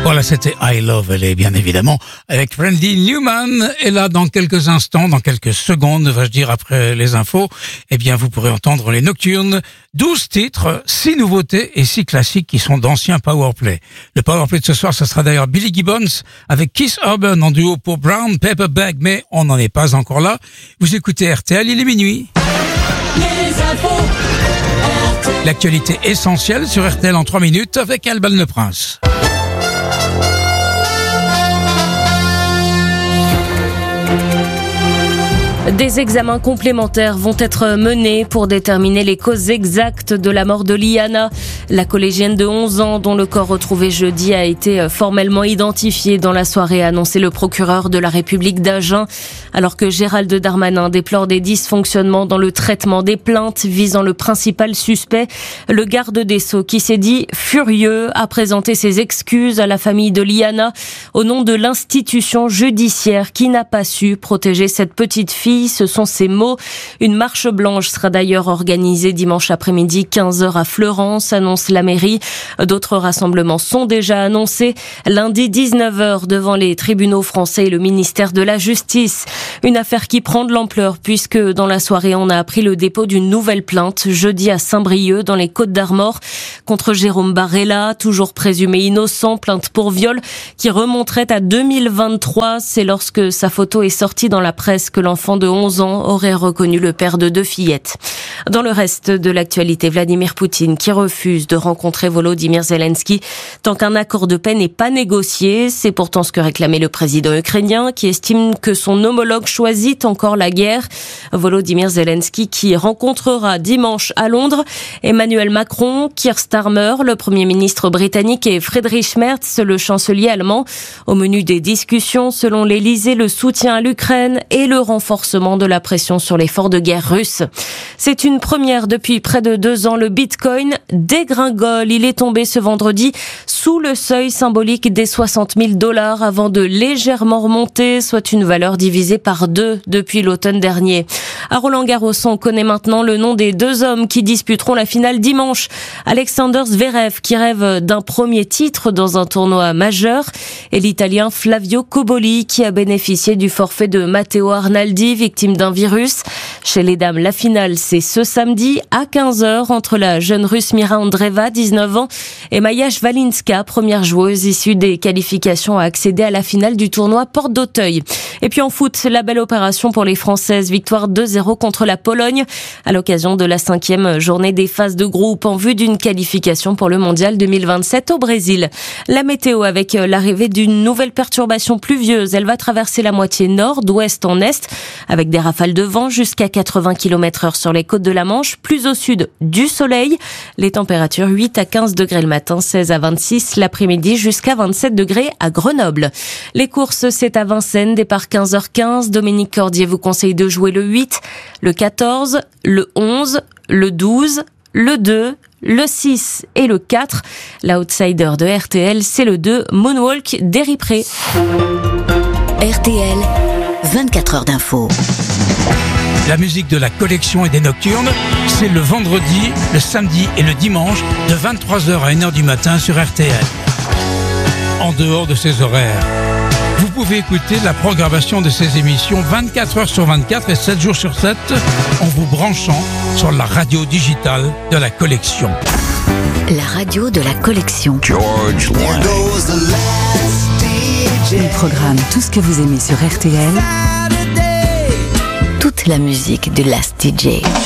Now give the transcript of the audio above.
Voilà, c'était I Love LA, bien évidemment, avec Randy Newman. Et là, dans quelques instants, dans quelques secondes, devrais-je dire, après les infos, eh bien, vous pourrez entendre les Nocturnes. 12 titres, 6 nouveautés et 6 classiques qui sont d'anciens powerplay. Le powerplay de ce soir, ce sera d'ailleurs Billy Gibbons avec Keith Urban en duo pour Brown Paper Bag, mais on n'en est pas encore là. Vous écoutez RTL, il est minuit. Les infos. L'actualité essentielle sur RTL en 3 minutes avec Alban Le Prince. Des examens complémentaires vont être menés pour déterminer les causes exactes de la mort de Liana. La collégienne de 11 ans dont le corps retrouvé jeudi a été formellement identifié dans la soirée, a annoncé le procureur de la République d'Agen. Alors que Gérald Darmanin déplore des dysfonctionnements dans le traitement des plaintes visant le principal suspect, le garde des Sceaux, qui s'est dit furieux, a présenté ses excuses à la famille de Liana au nom de l'institution judiciaire qui n'a pas su protéger cette petite fille. Ce sont ses mots. Une marche blanche sera d'ailleurs organisée dimanche après-midi 15h à Fleurance, annonce la mairie. D'autres rassemblements sont déjà annoncés. Lundi 19h devant les tribunaux français et le ministère de la Justice. Une affaire qui prend de l'ampleur puisque dans la soirée on a appris le dépôt d'une nouvelle plainte jeudi à Saint-Brieuc dans les Côtes-d'Armor contre Jérôme Barella, toujours présumé innocent, plainte pour viol qui remonterait à 2023. C'est lorsque sa photo est sortie dans la presse que l'enfant de 11 ans aurait reconnu le père de 2 fillettes. Dans le reste de l'actualité, Vladimir Poutine qui refuse de rencontrer Volodymyr Zelensky tant qu'un accord de paix n'est pas négocié. C'est pourtant ce que réclamait le président ukrainien qui estime que son homologue choisit encore la guerre. Volodymyr Zelensky qui rencontrera dimanche à Londres Emmanuel Macron, Keir Starmer, le Premier ministre britannique et Friedrich Merz, le chancelier allemand. Au menu des discussions, selon l'Elysée, le soutien à l'Ukraine et le renforcement de la pression sur l'effort de guerre russe. C'est une première depuis près de 2 ans. Le Bitcoin dégringole. Il est tombé ce vendredi sous le seuil symbolique des $60 000 avant de légèrement remonter, soit une valeur divisée par 2 depuis l'automne dernier. À Roland-Garros, on connaît maintenant le nom des 2 hommes qui disputeront la finale dimanche. Alexander Zverev qui rêve d'un premier titre dans un tournoi majeur et l'Italien Flavio Cobolli qui a bénéficié du forfait de Matteo Arnaldi, victime d'un virus. Chez les dames, la finale, c'est ce samedi à 15h entre la jeune Russe Mira Andreeva, 19 ans, et Maja Svalinska, première joueuse issue des qualifications à accéder à la finale du tournoi Porte d'Auteuil. Et puis en foot, la belle opération pour les Françaises, victoire 2-0 contre la Pologne à l'occasion de la 5e journée des phases de groupe en vue d'une qualification pour le Mondial 2027 au Brésil. La météo avec l'arrivée d'une nouvelle perturbation pluvieuse, elle va traverser la moitié nord, d'ouest en est, avec des rafales de vent jusqu'à 80 km/h sur les côtes de la Manche, plus au sud du soleil. Les températures 8 à 15 degrés le matin, 16 à 26 l'après-midi, jusqu'à 27 degrés à Grenoble. Les courses, c'est à Vincennes, départ 15h15. Dominique Cordier vous conseille de jouer le 8, le 14, le 11, le 12, le 2, le 6 et le 4. L'outsider de RTL, c'est le 2, Moonwalk d'Éripré. RTL, 24 heures d'info. La musique de la collection et des Nocturnes, c'est le vendredi, le samedi et le dimanche de 23h à 1h du matin sur RTL. En dehors de ces horaires, vous pouvez écouter la programmation de ces émissions 24 heures sur 24 et 7 jours sur 7 en vous branchant sur la radio digitale de la collection. La radio de la collection. George Lynch. Il programme tout ce que vous aimez sur RTL. Toute la musique de Last DJ.